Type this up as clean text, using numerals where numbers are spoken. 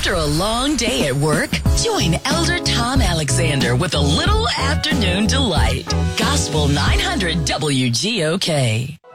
After a long day at work, join Elder Tom Alexander with a little afternoon delight. Gospel 900 WGOK.